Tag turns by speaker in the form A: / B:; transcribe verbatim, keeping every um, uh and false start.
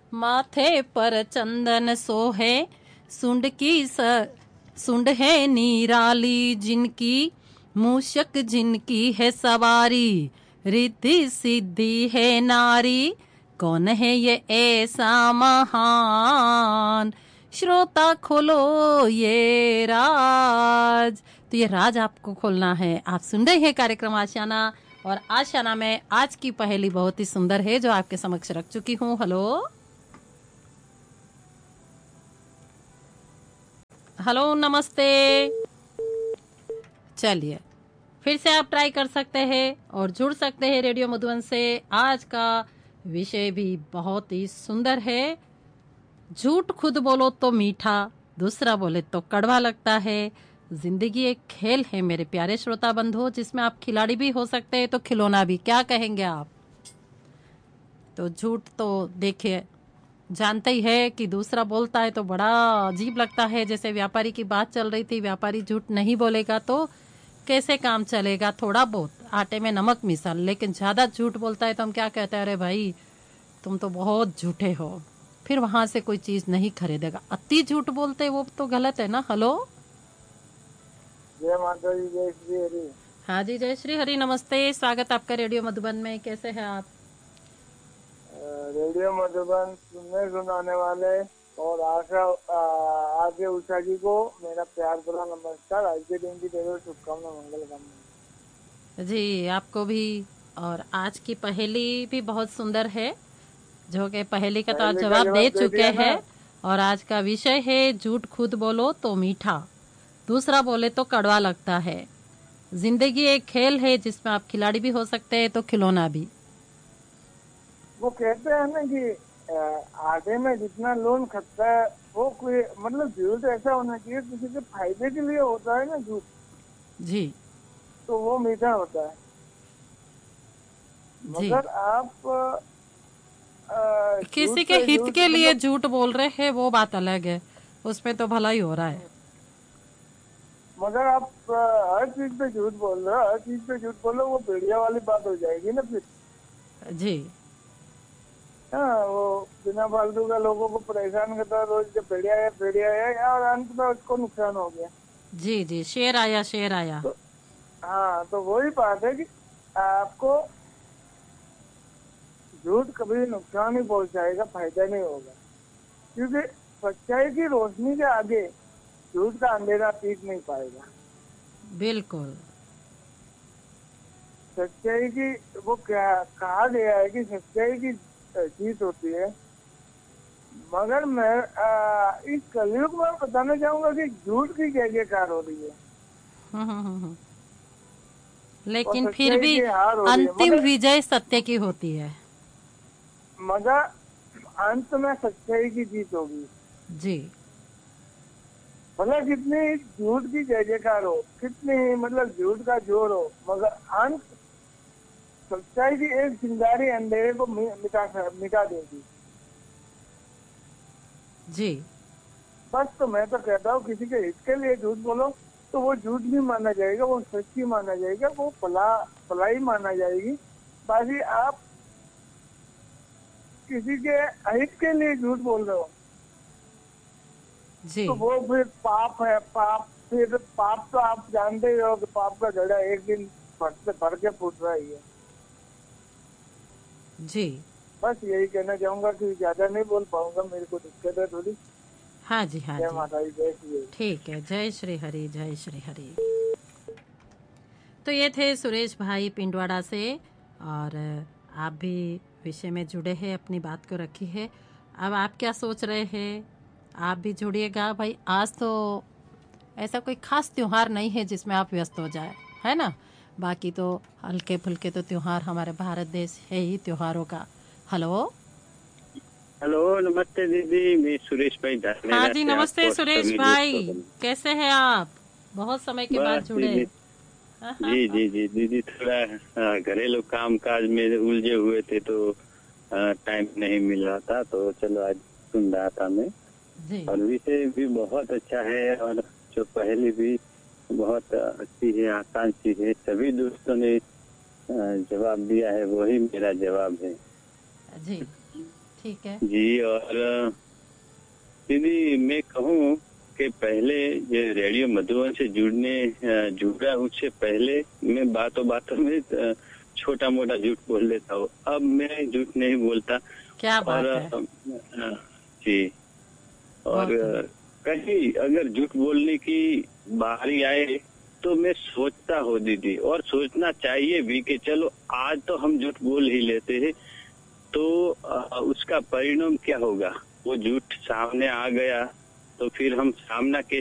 A: माथे पर चंदन सोहे, सुंड की स सुंड है निराली जिनकी, मूषक जिनकी है सवारी, रिद्धि सिद्धि है नारी, कौन है ये ऐसा महान, श्रोता खोलो ये राज। तो ये राज आपको खोलना है। आप सुन रहे हैं कार्यक्रम आशियाना, और आशियाना में आज की पहेली बहुत ही सुंदर है जो आपके समक्ष रख चुकी हूँ। हेलो हेलो नमस्ते। चलिए फिर से आप ट्राई कर सकते हैं और जुड़ सकते हैं रेडियो मधुबन से। आज का विषय भी बहुत ही सुंदर है। झूठ खुद बोलो तो मीठा, दूसरा बोले तो कड़वा लगता है। जिंदगी एक खेल है मेरे प्यारे श्रोता बंधुओं, जिसमें आप खिलाड़ी भी हो सकते हैं तो खिलौना भी। क्या कहेंगे आप? तो झूठ तो देखिए जानते ही है कि दूसरा बोलता है तो बड़ा अजीब लगता है। जैसे व्यापारी की बात चल रही थी, व्यापारी झूठ नहीं बोलेगा तो कैसे काम चलेगा? थोड़ा बहुत आटे में नमक मिसा, लेकिन ज्यादा झूठ बोलता है तो हम क्या कहते हैं, अरे भाई तुम तो बहुत झूठे हो। फिर वहां से कोई चीज नहीं खरीदेगा। अति झूठ बोलते वो तो गलत है ना। हेलो
B: जय माता दी, जय श्री हरि।
A: हाँ जी, जय श्री हरि। नमस्ते, स्वागत आपका रेडियो मधुबन में। कैसे हैं आप?
B: रेडियो मधुबन सुनने सुनाने वाले और आशा आगे उषा जी को मेरा प्यार भरा नमस्कार। आज के दिन की ढेरों शुभकामना, मंगल कामना
A: जी आपको भी। और आज की पहेली भी बहुत सुंदर है, जो कि पहेली का तो आप
B: पहले का
A: जवाब दे
B: जवाब दे
A: चुके
B: दिया ना।
A: हैं। और आज का विषय है झूठ खुद बोलो तो मीठा, दूसरा बोले तो कड़वा लगता है। जिंदगी एक खेल है जिसमें आप खिलाड़ी भी हो सकते हैं तो खिलौना भी।
B: वो कहते हैं ना कि अ, आटे में जितना लून खटता है वो कोई मतलब झूठ ऐसा होना चाहिए किसी के फायदे के लिए होता है ना झूठ,
A: जी
B: तो वो मीठा होता है।
A: जी।
B: मगर आप अ, झूठ
A: किसी के
B: पे
A: हित
B: झूठ
A: के लिए
B: मतलब
A: झूठ बोल रहे हैं वो बात अलग है, उसमें तो भला ही हो रहा है।
B: मगर आप अ, हर चीज पे झूठ बोल रहे हो, हर चीज पे झूठ बोलो, वो भेड़िया वाली बात हो जाएगी ना फिर।
A: जी
B: हाँ, वो बिना फालतू का लोगों को परेशान करता है रोज के भेड़िया है भेड़िया है, और अंत में उसको नुकसान हो गया।
A: जी जी, शेर आया शेर आया।
B: तो हाँ, तो वही बात है कि आपको झूठ कभी नुकसान ही पहुंचाएगा, फायदा नहीं होगा। क्योंकि सच्चाई की रोशनी के आगे झूठ का अंधेरा टिक नहीं पाएगा।
A: बिल्कुल।
B: सच्चाई की वो क्या कहा गया है कि सच्चाई की जीत होती है। मगर मैं आ, इस कलयुग में बताना चाहूंगा कि झूठ की जय जयकार हो रही है
A: हम्म हम्म हम्म हम्म।
B: और
A: लेकिन फिर
B: सच्चाई
A: भी
B: की हार हो रही है।
A: अंतिम
B: मगर
A: विजय सत्य की होती है।
B: मगर अंत में सच्चाई की जीत होगी।
A: जी
B: भला कितनी झूठ की जय जयकार हो, कितनी मतलब झूठ का जोर हो, मगर अंत सच्चाई की एक चिंगारी अंधेरे को मि- मिटा मिटा देगी।
A: जी
B: बस, तो मैं तो कहता हूँ किसी के हित के लिए झूठ बोलो तो वो झूठ नहीं माना जाएगा, वो सच्ची माना जाएगा, वो भला भलाई माना जाएगी। बाकी आप किसी के अहित के लिए झूठ बोल रहे हो
A: जी
B: तो वो फिर पाप है। पाप फिर पाप तो आप जानते ही हो कि पाप का घड़ा एक दिन भर से भर के फूट रहा ही है।
A: जी।
B: बस यही कहना चाहूंगा कि ज्यादा नहीं बोल पाऊंगा, मेरे को दिक्कत है थोड़ी।
A: हाँ जी हाँ
B: जय
A: जी।
B: माता दी, जय श्री।
A: ठीक है, जय श्री हरि जय श्री हरि। तो ये थे सुरेश भाई पिंडवाड़ा से। और आप भी विषय में जुड़े हैं, अपनी बात को रखी है। अब आप क्या सोच रहे हैं? आप भी जुड़िएगा भाई। आज तो ऐसा कोई खास त्योहार नहीं है जिसमें आप व्यस्त हो जाए, है ना। बाकी तो हल्के फुल्के तो त्योहार, हमारे भारत देश है ही त्योहारों का। हेलो
C: हेलो, नमस्ते दीदी। मैं सुरेश भाई
A: हाँ
C: धानेरा
A: जी,
C: से
A: नमस्ते
C: आपको
A: सुरेश
C: सभी दोस्तों
A: भाई।
C: को।
A: कैसे हैं आप? बहुत समय के बाद
C: बस
A: जुड़े।
C: दीदी। जी जी जी दीदी, थोड़ा अ, घरेलू काम काज में उलझे हुए थे तो टाइम नहीं मिल रहा था, तो चलो आज सुन रहा था मैं।
A: जी
C: और विषय भी बहुत अच्छा है और जो पहले भी बहुत अच्छी है, आसान सी है। सभी दोस्तों ने अ, जवाब दिया है, वही मेरा जवाब है।
A: जी ठीक है
C: जी। और दीदी मैं कहूँ कि पहले ये रेडियो मधुबन से जुड़ने जुड़ा, उससे पहले मैं बातों बातों में छोटा मोटा झूठ बोल लेता हूँ। अब मैं झूठ नहीं बोलता।
A: क्या बात
C: और
A: है।
C: जी, और
A: बहुत
C: कहीं अगर झूठ बोलने की बारी आए तो मैं सोचता हूँ दीदी, और सोचना चाहिए भी कि चलो आज तो हम झूठ बोल ही लेते हैं, तो उसका परिणाम क्या होगा। वो झूठ सामने आ गया तो फिर हम सामना कैसे